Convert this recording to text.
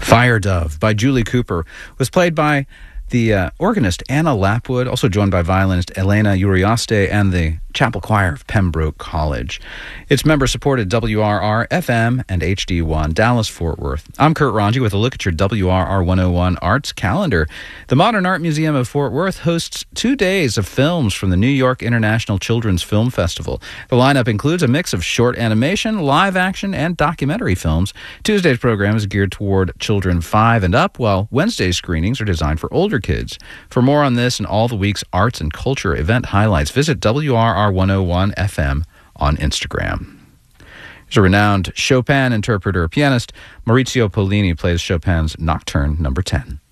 Fire Dove by Julie Cooper was played by the organist Anna Lapwood, also joined by violinist Elena Urioste and the Chapel Choir of Pembroke College. It's member-supported WRR, FM, and HD1, Dallas-Fort Worth. I'm Kurt Ranji with a look at your WRR 101 Arts calendar. The Modern Art Museum of Fort Worth hosts 2 days of films from the New York International Children's Film Festival. The lineup includes a mix of short animation, live action, and documentary films. Tuesday's program is geared toward children 5 and up, while Wednesday's screenings are designed for older kids. For more on this and all the week's arts and culture event highlights, visit WRR 101 FM on Instagram. He's a renowned Chopin interpreter, pianist. Maurizio Pollini plays Chopin's Nocturne No. 10.